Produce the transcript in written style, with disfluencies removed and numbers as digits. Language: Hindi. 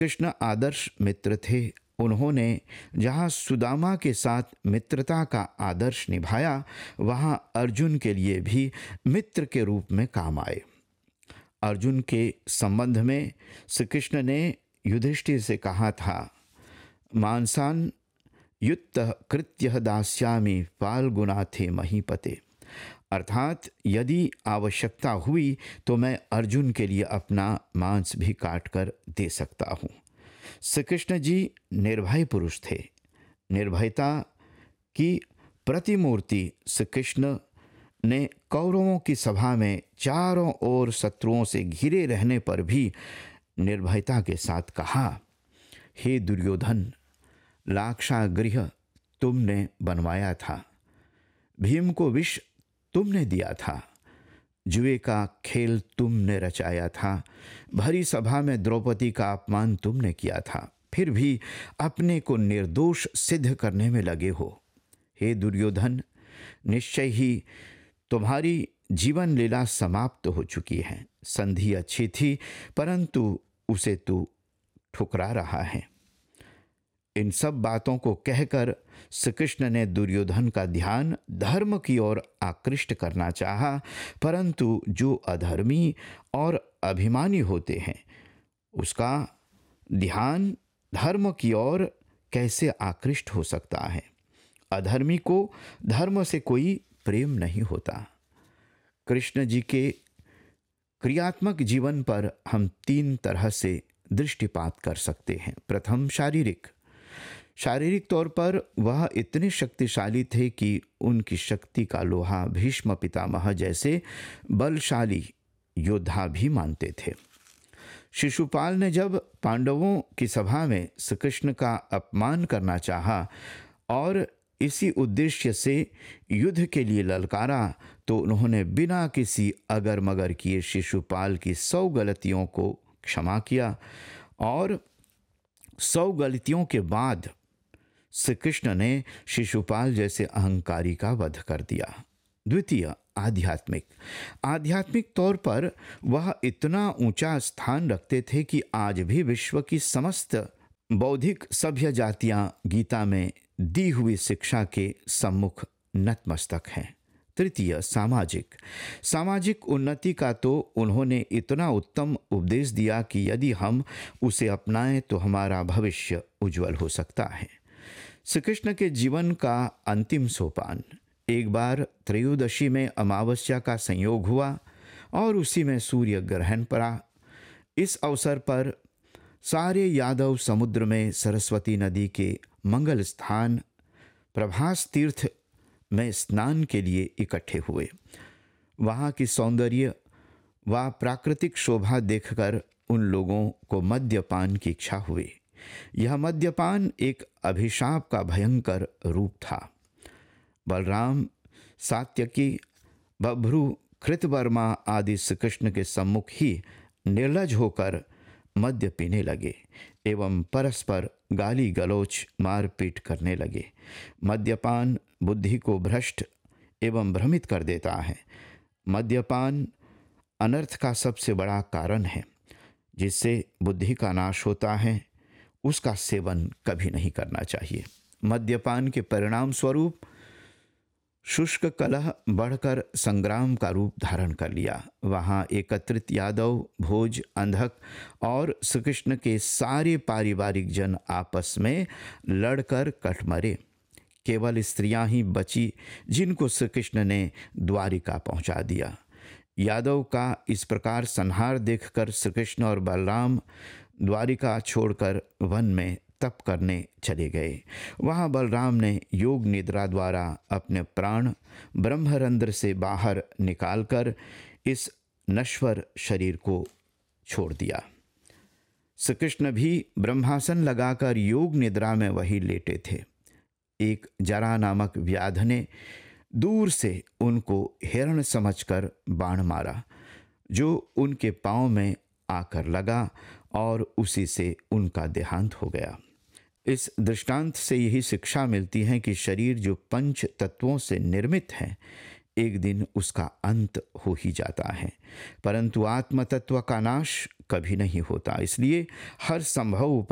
कृष्ण आदर्श मित्र थे। उन्होंने जहाँ सुदामा के साथ मित्रता का आदर्श निभाया, वहाँ अर्जुन के लिए भी मित्र के रूप में काम आए। अर्जुन के संबंध में श्री कृष्ण ने युधिष्ठिर से कहा था, मांसान युक्त कृत्य दास्यामि फाल्गुनाथे महीपते। अर्थात यदि आवश्यकता हुई तो मैं अर्जुन के लिए अपना मांस भी काट कर दे सकता हूँ। श्री कृष्ण जी निर्भय पुरुष थे। निर्भयता की प्रतिमूर्ति श्री कृष्ण ने कौरवों की सभा में चारों ओर शत्रुओं से घिरे रहने पर भी निर्भयता के साथ कहा, हे दुर्योधन, लाक्षागृह तुमने बनवाया था, भीम को विष तुमने दिया था, जुए का खेल तुमने रचाया था, भरी सभा में द्रौपदी का अपमान तुमने किया था, फिर भी अपने को निर्दोष सिद्ध करने में लगे हो। हे दुर्योधन, निश्चय ही तुम्हारी जीवन लीला समाप्त हो चुकी है। संधि अच्छी थी परंतु उसे तू ठुकरा रहा है। इन सब बातों को कहकर श्री कृष्ण ने दुर्योधन का ध्यान धर्म की ओर आकृष्ट करना चाहा, परंतु जो अधर्मी और अभिमानी होते हैं उसका ध्यान धर्म की ओर कैसे आकृष्ट हो सकता है। अधर्मी को धर्म से कोई प्रेम नहीं होता। कृष्ण जी के क्रियात्मक जीवन पर हम 3 तरह से दृष्टिपात कर सकते हैं। प्रथम, शारीरिक तौर पर वह इतने शक्तिशाली थे कि उनकी शक्ति का लोहा भीष्म पितामह जैसे बलशाली योद्धा भी मानते थे। शिशुपाल ने जब पांडवों की सभा में श्री कृष्ण का अपमान करना चाहा और इसी उद्देश्य से युद्ध के लिए ललकारा, तो उन्होंने बिना किसी अगर मगर किए शिशुपाल की 100 गलतियों को क्षमा किया और 100 गलतियों के बाद श्री कृष्ण ने शिशुपाल जैसे अहंकारी का वध कर दिया। द्वितीय, आध्यात्मिक तौर पर वह इतना ऊंचा स्थान रखते थे कि आज भी विश्व की समस्त बौद्धिक सभ्य जातियां गीता में दी हुई शिक्षा के सम्मुख नतमस्तक हैं। तृतीय, सामाजिक उन्नति का तो उन्होंने इतना उत्तम उपदेश दिया कि यदि हम उसे अपनाएं तो हमारा भविष्य उज्जवल हो सकता है। श्री कृष्ण के जीवन का अंतिम सोपान, एक बार त्रयोदशी में अमावस्या का संयोग हुआ और उसी में सूर्य ग्रहण पड़ा। इस अवसर पर सारे यादव समुद्र में सरस्वती नदी के मंगल स्थान प्रभास तीर्थ में स्नान के लिए इकट्ठे हुए। वहाँ की सौंदर्य व प्राकृतिक शोभा देखकर उन लोगों को मद्यपान की इच्छा हुई। यह मद्यपान एक अभिशाप का भयंकर रूप था। बलराम, सात्यकी, बभ्रू, कृतवर्मा आदि श्री कृष्ण के सम्मुख ही निर्लज होकर मद्य पीने लगे एवं परस्पर गाली गलौच मारपीट करने लगे। मद्यपान बुद्धि को भ्रष्ट एवं भ्रमित कर देता है। मद्यपान अनर्थ का सबसे बड़ा कारण है, जिससे बुद्धि का नाश होता है। उसका सेवन कभी नहीं करना चाहिए। मद्यपान के परिणाम स्वरूप शुष्क कलह बढ़कर संग्राम का रूप धारण कर लिया। वहाँ एकत्रित यादव, भोज, अंधक और श्री कृष्ण के सारे पारिवारिक जन आपस में लड़कर कट मरे। केवल स्त्रियां ही बची जिनको श्री कृष्ण ने द्वारिका पहुंचा दिया। यादव का इस प्रकार संहार देखकर श्री कृष्ण और बलराम द्वारिका छोड़कर वन में तप करने चले गए। वहाँ बलराम ने योग निद्रा द्वारा अपने प्राण ब्रह्मरंध्र से बाहर निकालकर इस नश्वर शरीर को छोड़ दिया। श्री कृष्ण भी ब्रह्मासन लगाकर योग निद्रा में वही लेटे थे। एक जरा नामक व्याध ने दूर से उनको हिरण समझकर बाण मारा, जो उनके पांव में आकर लगा और उसी से उनका देहांत हो गया। इस दृष्टांत से यही शिक्षा मिलती है कि शरीर जो 5 तत्वों से निर्मित है, एक दिन उसका अंत हो ही जाता है, परंतु आत्म तत्व का नाश कभी नहीं होता। इसलिए हर संभव